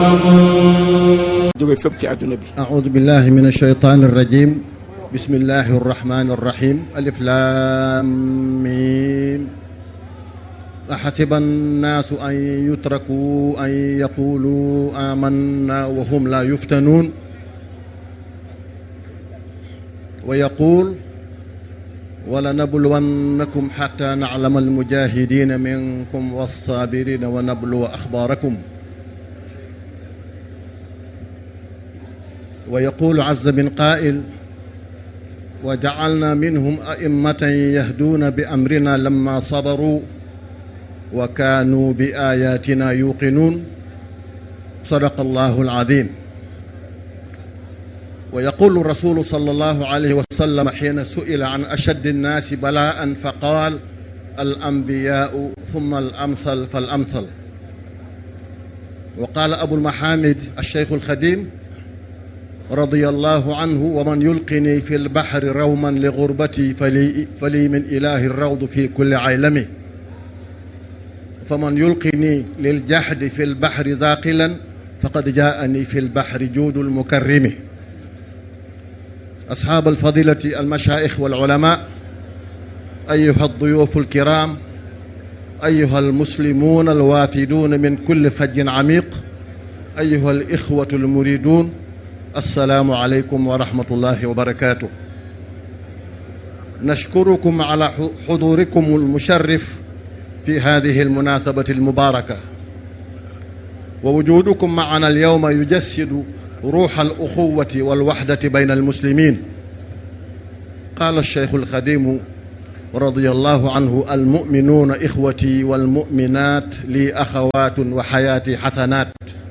jóge fépp ci àdduna bi. أعوذ بالله من الشيطان الرجيم بسم الله الرحمن الرحيم ألف لام ميم أحسب الناس أن يتركوا أن يقولوا آمنا وهم لا يفتنون ويقول ولنبلونكم حتى نعلم المجاهدين منكم والصابرين ونبلو أخباركم ويقول عز من قائل وجعلنا منهم أئمة يهدون بأمرنا لما صبروا وكانوا بآياتنا يوقنون صدق الله العظيم. ويقول الرسول صلى الله عليه وسلم حين سئل عن أشد الناس بلاء فقال الأنبياء ثم الأمثل فالأمثل. وقال أبو المحامد الشيخ الخديم رضي الله عنه ومن يلقني في البحر روما لغربتي فلي من إله الروض في كل عيلمه فمن يلقني للجحد في البحر ذاقلا فقد جاءني في البحر جود المكرم. أصحاب الفضيلة المشايخ والعلماء، أيها الضيوف الكرام، أيها المسلمون الوافدون من كل فج عميق، أيها الإخوة المريدون، السلام عليكم ورحمة الله وبركاته. نشكركم على حضوركم المشرف في هذه المناسبة المباركة، ووجودكم معنا اليوم يجسد روح الأخوة والوحدة بين المسلمين. قال الشيخ الخديم رضي الله عنه المؤمنون إخوتي والمؤمنات لي أخوات وحياتي حسنات.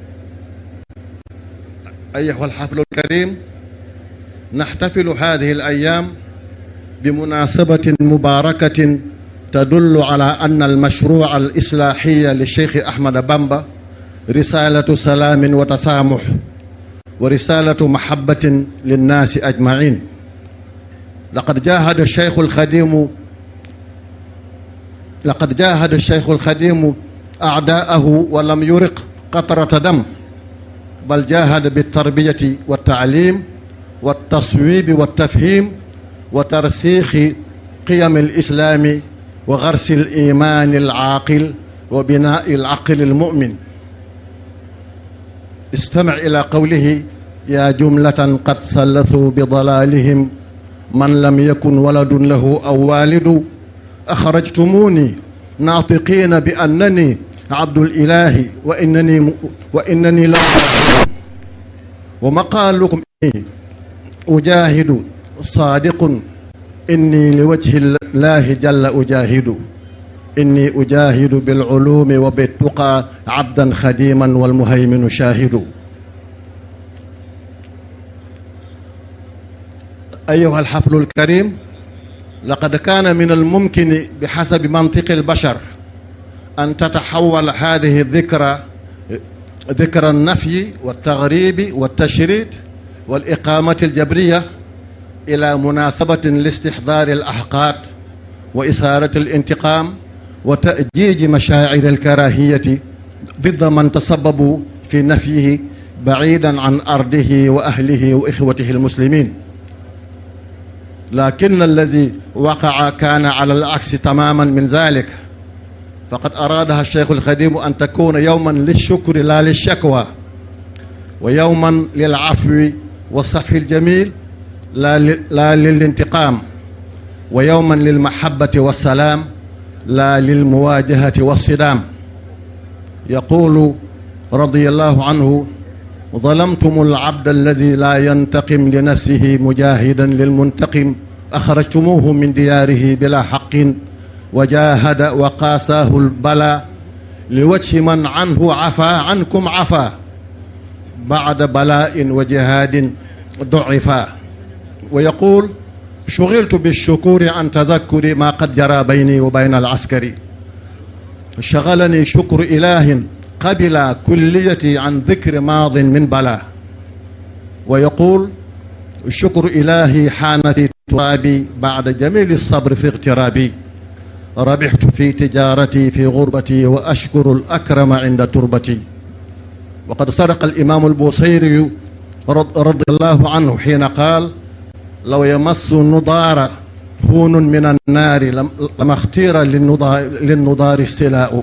أيها الحفل الكريم، نحتفل هذه الأيام بمناسبة مباركة تدل على أن المشروع الإصلاحي للشيخ أحمد بامبا رسالة سلام وتسامح ورسالة محبة للناس أجمعين. لقد جاهد الشيخ الخديم أعداءه ولم يرق قطرة دم، بل جاهد بالتربية والتعليم والتصويب والتفهيم وترسيخ قيم الإسلام وغرس الإيمان العاقل وبناء العقل المؤمن. استمع إلى قوله يا جملة قد سلثوا بضلالهم من لم يكن ولد له أو والد أخرجتموني ناطقين بأنني عبد الإله وإنني لا ومقالكم أجاهد صادق إني لوجه الله جل أجاهد إني أجاهد بالعلوم وبالتقى عبدا خديما والمهيمن شاهد. أيها الحفل الكريم، لقد كان من الممكن بحسب منطق البشر أن تتحول هذه الذكرى ذكرى النفي والتغريب والتشريد والإقامة الجبرية إلى مناسبة لاستحضار الأحقاد وإثارة الانتقام وتأجيج مشاعر الكراهية ضد من تسببوا في نفيه بعيدا عن أرضه وأهله وإخوته المسلمين. لكن الذي وقع كان على العكس تماما من ذلك، فقد أرادها الشيخ الخديم أن تكون يوما للشكر لا للشكوى، ويوما للعفو والصفح الجميل لا للانتقام، ويوما للمحبة والسلام لا للمواجهة والصدام. يقول رضي الله عنه ظلمتم العبد الذي لا ينتقم لنفسه مجاهدا للمنتقم أخرجتموه من دياره بلا حق وجاهد وقاساه البلاء لوجه من عنه عفا عنكم عفا بعد بلاء وجهاد ضعفا. ويقول شغلت بالشكور عن تذكر ما قد جرى بيني وبين العسكري، شغلني شكر إله قبل كليتي عن ذكر ماض من بلاء. ويقول شكر إلهي حان في ترابي بعد جميل الصبر في اغترابي، ربحت في تجارتي في غربتي وأشكر الأكرم عند تربتي. wa qad sadaqa al imaamu al Busayri radiyallahu anhu xiina qaal law yamassu nudaara huunun min annaari lama xtiira linnudaari silaa'u.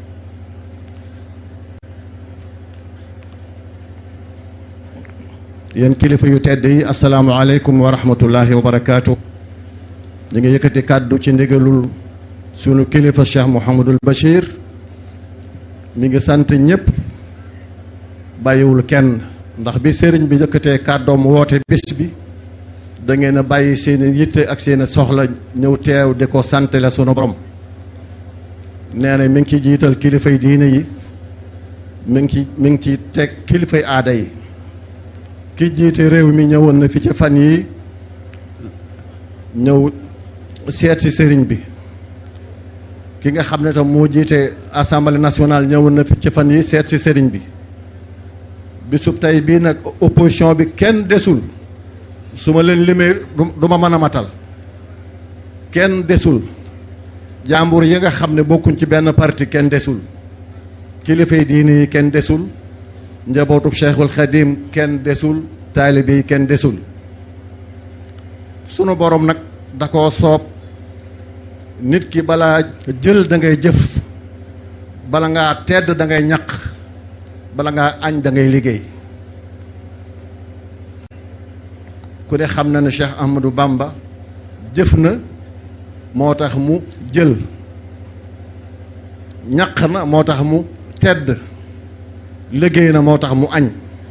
yéen kilifa yu tedd yi asalaamu aleykum wa rahmatullahi wa barakaatu. ñu ngi yëkkati kàddu ci ndigalul sunu kilifa Cheikh Mouhamadul Bachir mi ngi sant ñëpp bàyyiwul kenn, ndax bi sëriñ bi yëkkatee kàddoom woote bis bi da ngeen a bàyyi seen yitte ak seen soxla ñëw teew di ko santale sunu borom. nee na mi ngi ci jiital kilifay diine yi, mi ngi ci teg kilifay aada yi. ki jiite réew mi ñëwoon na fi ci fan yi ñëw seet si sëriñ bi. ki nga xam ne tam moo jiite assemblée nationale ñëwoon na fi ci fan yi seet si sëriñ bi. bisub tey bii nag opposition bi kenn desul, su ma leen limee du ma mën a matal. kenn desul, jàmbur yi nga xam ne bokkuñ ci benn parti kenn desul, kilifay diine yi kenn desul, njabootu Cheikhul Khadim kenn desul, taalibe yi kenn desul. sunu borom nag da koo soob nit ki balaa jël da ngay jëf, bala ngaa tedd da ngay ñaq, bala ngaa añ da ngay liggéey. ku ne xam na ne Cheikh Ahmadou Bamba jëf na moo tax mu jël, ñaq na moo tax mu tedd, liggéey na moo tax mu añ.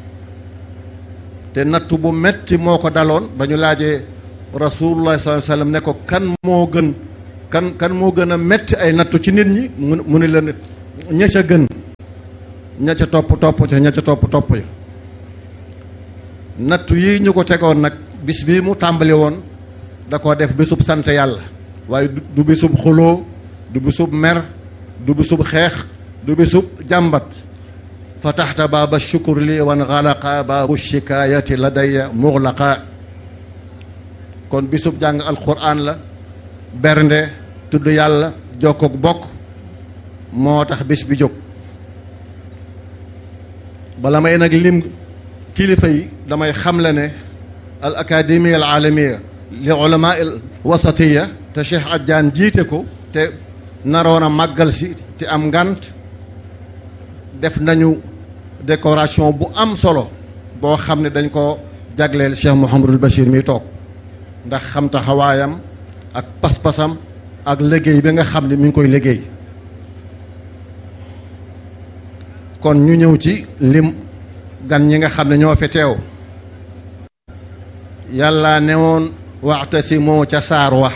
te nattu bu metti moo ko daloon ba ñu laajee rasulullah sallallahu alayhi wasallam ne ko kan moo gën a metti ay nattu ci nit ñi, mu ne leen ña ca gën, ña ca topp ca ña ca topp ya. nattu yi ñu ko tegoon nag bis bi mu tàmbali woon da koo def bisub sant yàlla, waaye du bisub xuloo, du bisub mer, du bisub xeex, du bisub jàmbat. fataxta baaba shukur li wan xalaqa baabu shikaayati ladaya muxlaqa. kon bisub jàng alquran la, bernde, tudd yàlla, jokkook bokk moo tax bis bi jóg. bala may nag lim kilifa yi damay xamle ne al académie al aalamiya li ulama al wasatiya te Cheikh Adjaan jiite ko te naroon a màggal si te am ngant, def nañu décoration bu am solo boo xam ne dañ ko jagleel Cheikh Mouhamadul Bachir mi toog, ndax xam taxawaayam ak pas-pasam ak liggéey bi nga xam ne mi ngi koy liggéey. kon ñu ñëw ci lim gan ñi nga xam ne ñoo fi teew. yàlla ne woon wa'tasimoo ca saar wax,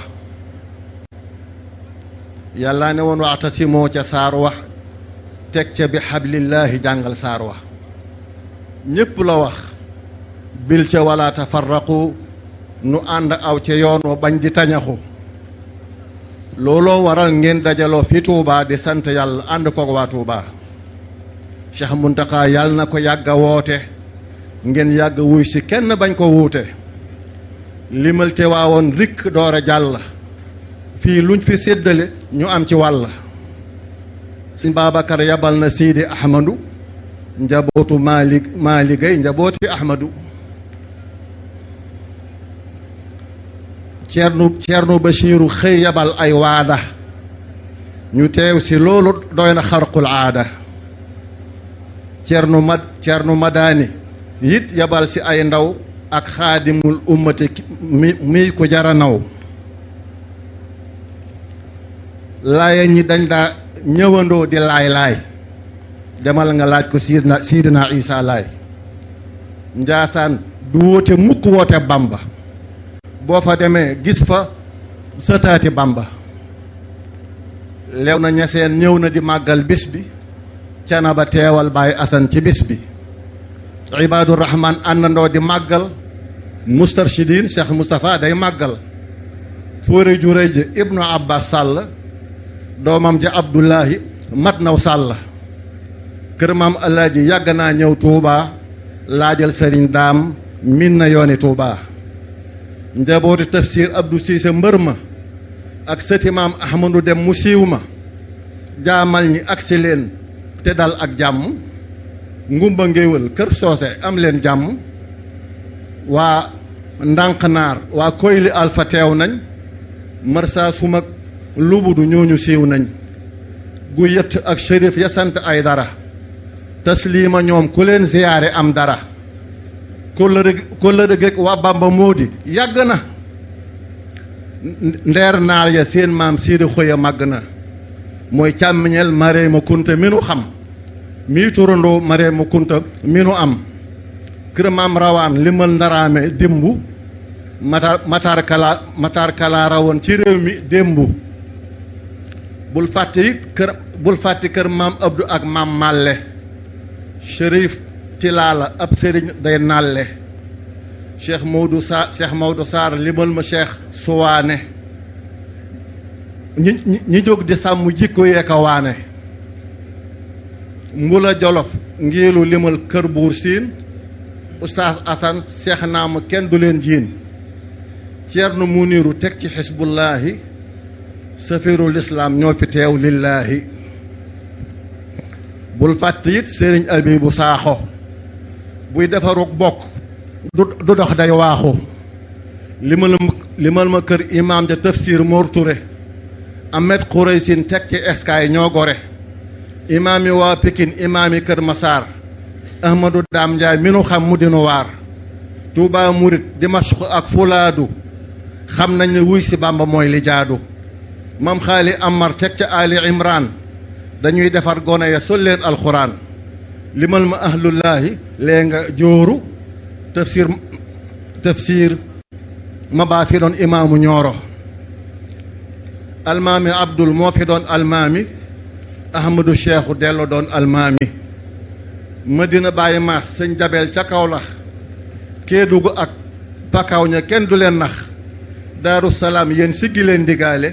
yàlla ne woon wa'tasimoo ca saar wax teg ca bi xablillaahi jàngal saar wax. ñépp la wax bil ca wala tafarraqu, nu ànd aw ca yoon wa bañ di tañaxu. looloo waral ngeen dajaloo fi Touba di sant yàlla ànd koog waa Touba. Cheikh Muntaqa yàlla na ko yàgg a woote, ngeen yàgg wuy si kenn bañ ko wuute. limal te waawoon rikk door a jàll, fii luñ fi séddale ñu am ci wàll. Sëñ Babacar yabal na Sidi Ahmadu, njabootu maaligay njabooti Ahmadu. Ceerno Bachiru xëy yabal ay waada, ñu teew si loolu doy na xarqul aada. Ceerno Madani it yabal si ay ndaw ak xaadimul ummati mi ko jara naw. laaya ñi dañ daa ñëwandoo di laay demal nga laaj ko Sidina Isa laay. Njaasaan du woote mukk woote Bamba, boo fa demee gis fa sëtaati Bamba. lew na ñaseen ñëw na di màggal bis bi, cana ba teewal Baay Asan ci bis bi. Ibaadu Rahmaan àndandoo di màggal, Mustarshidin Cheikh Moustapha day màggal. Fóore ju rëy ji Ibnu Abbas Sàll, doomam ja Abdullahi mat naw Sàll. kër maam Alaaji yàgg naa ñëw Touba, laajal sëriñ daam min na yooni Touba. njabooti tafsir Abdou Cissé mbër ma ak sëti maam Ahmadou dem mu siiw ma, jaamal ñi agsi leen te dal ak jàmm. ngumba ngéwël kër soose am leen jàmm waa ndànk naar waa koyli alfa teew nañ marsa sumak lubudu ñooñu siiw nañ gu yët ak shérif ya sant ay dara tasliima ñoom ku leen ziyaare am dara kóllëre géeg waa Bamba moodi yàgg na ndeer naar ya seen maam siidi xoya màgg na mooy càmmiñeel Mareema Kunta mi nu xam mii turandoo Mareema Kunta mi nu am kër maam rawaan limal ndaraame démbu Matar Kala rawoon ci réew mi démbu bul fàtte kër maam Abdou ak maam Malle Chérif Tilaala ab sëriñ day nalle Cheikh Maodo Sarr limal ma Cheikh Suwaane ñi jóg di sàmm jikko yee ka waane Mbula Jolof ngiilu limal kër buur siin Oustaz Assane Cheikh Naama kenn du leen jiin Ceerno Muniru teg ci xisbullaahi safirul islaam ñoo fi teew lillaahi bul fàtte it sëriñ Abibu Saaxo buy defarug bokk du dox day waaxu limal ma kër imaam ja tafsir Mor Touré Ahmed Khouraysin teg ci eskaay ñoo gore imaam yi waa Pikin imaam yi kër Masaar Ahmadou Daam Njaay mi nu xam mu dinu waar Tuubaa Murit Dimashq ak Fulaadu xam nañ ne wuy si Bàmba mooy li jaadu mam xaali Amar teg ca Ali Imran dañuy defar gone ya sol leen alxuraan limal ma ahlullaahi lee nga jóoru tafsir ma baa fi doon imaamu ñooro almaami Abdul moo fi doon almaami Ahmadou Cheikhu dello doon almaami Madina Baye Maas sëñ Jabel ca Kawlax Kédougou ak Pakaaw ña kenn du leen nax Daaru Salaam yéen siggi leen ndigaale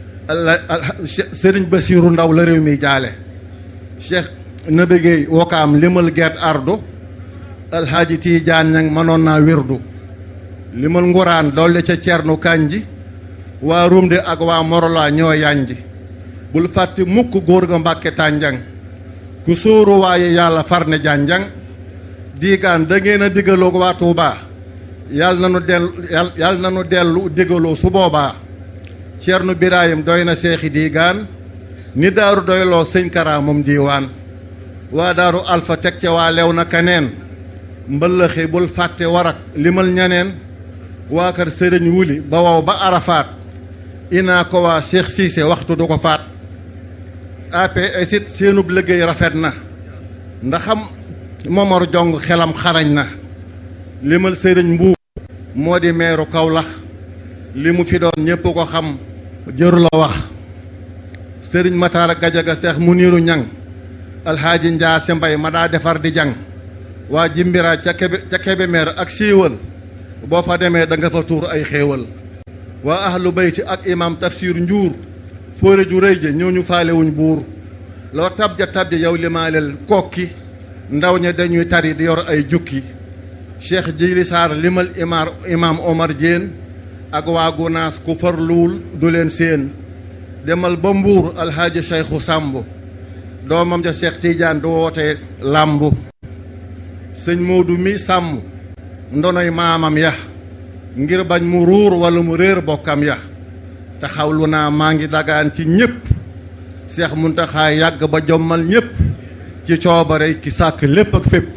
sëriñ Basiiru Ndaw la réew mi jaale Cheikh Nabégéey Wokaam limal Gert Ardo Alxaaji Tiijaan ñang mënoon naa wirdu limal Nguraan doole ca Cernu Kanji waa Rumde ak waa Morola ñoo yanji bul fàtte mukk góor ga Mbàkke Tànjang ku sóoru waaye yàlla far ne jànjang diigaan da ngeen a digaloog waa Tuubaa yàlla na nu dellu digaloo su boobaa Ceerno Birahim doy na seexi diigaan ni daaru doyloo sëñ Kara moom diiwaan waa daaru Alfa teg ca waa lew na kaneen mbëllëxi bul fàtte warak limal ñaneen waa kër sëriñ wuli ba wow ba Arafaat inaa ko waa Cheikh Cissé waxtu du ko faat APS it seenub liggéey rafet na ndaxam Momar Jong xelam xarañ na limal sëriñ Mbuub moo di meeru Kawlax li mu fi doon ñépp ko xam jëru la wax sëriñ Mataara Gajaga Seex Muniru Ñang alxaaji Njaase Mbay ma daa defar di jàng waa Jimbira ca Kebemer ak siiwal boo fa demee da nga fa tuur ay xéewal waa ahlu bayti ak imam Tafsir Njuur fóore ju rëy ja ñooñu faalewuñ buur loo tabja yow limaaleel kokki ndaw ña dañuy tari di yor ay jukki Cheikh Jili Sarr limal imam Omar Diène ak waa Gunaas ku farluwul du leen séen demal ba Mbuur alxaaji Cheikhu Sàmb doomam ja Cheikh Tidiane du woote làmb sëñ Moodu mi sàmm ndonoy maamam ya ngir bañ mu ruur wala mu réer bokkam ya taxawlu naa maa ngi dagaan ci ñépp Seex Muntaxa yàgg ba jommal ñépp ci coobare ki sàkk lépp ak fépp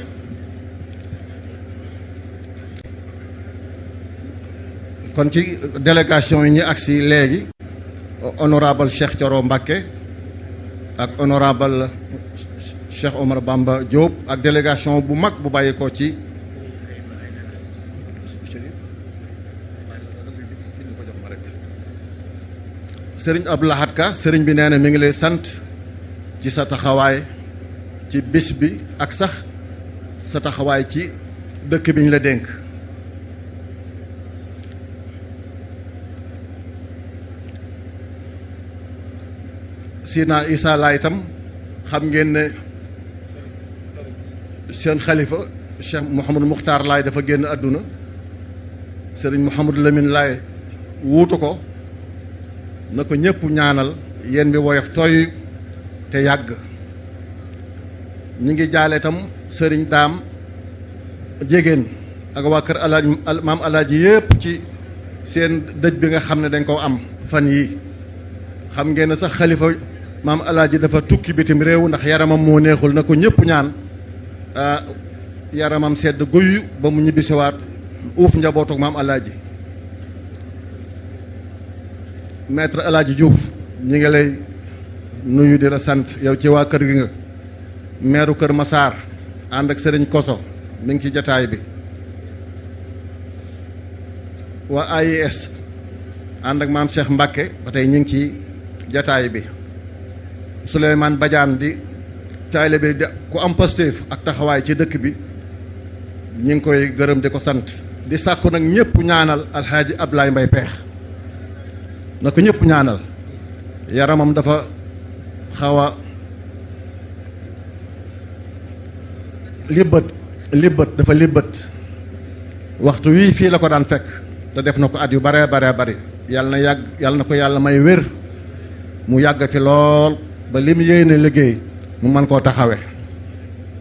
kon ci délégation yi ñu agsi léegi honorable Cheikh Thioro Mbacké ak honorable Cheikh Omar Bamba Diop ak délégation bu mag bu bàyyi ko ci sëriñ Abdou Lahad Ka sëriñ bi nee na mi ngi lay sant ci sa taxawaay ci bis bi ak sax sa taxawaay ci dëkk bi ñu la dénk Sina Issa Laay itam xam ngeen ne seen xalifa Cheikh Mouhamadou Mukhtar Laay dafa génn àdduna sëriñ Mouhamadou Lamine Laay wuutu ko na ko ñëpp ñaanal yéen bi woyof tooy te yàgg ñi ngi jaale itam sëriñ daam jégéen ak waa kër alaaj maam alaaji yépp ci seen dëj bi nga xam ne dañ koo am fan yii xam ngeen ne sax xalifa maam alaaji dafa tukki bitim réew ndax yaramam moo neexul na ko ñëpp ñaan yaramam sedd guyu ba mu ñibbisiwaat uuf njabootu maam alaaji maître alaaji Diouf ñi ngi lay nuyu di la sant yow ci waa kër gi nga meeru kër Massar ànd ak sëriñ Koso mi ngi ci jataay bi waa AIS ànd ak maam Cheikh Mbacke ba tey ñu ngi ci jataay bi Souleymane Badiane di taalibe bi ku am Pastef ak taxawaay ci dëkk bi ñu ngi koy gërëm di ko sant di sàkku nag ñëpp ñaanal alxaaji Ablaye Mbaye Peex na ko ñëpp ñaanal yaramam dafa xaw a libbët dafa libbët waxtu wii fii la ko daan fekk te def na ko at yu bare bari yàlla na ko yàlla may wér mu yàgg fi lool ba lim yéene liggéey mu mën koo taxawe